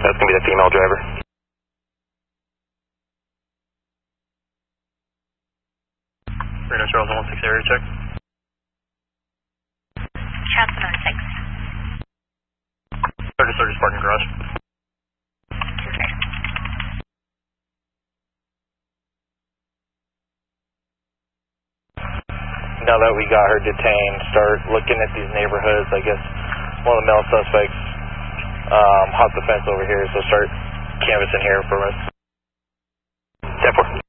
That's going to be the female driver. Reno Charles 16 area check. Charles 16. Surge's parking garage. Now that we got her detained, start looking at these neighborhoods. I guess one of the male suspects hopped the fence over here, so start canvassing here for us. 10-4.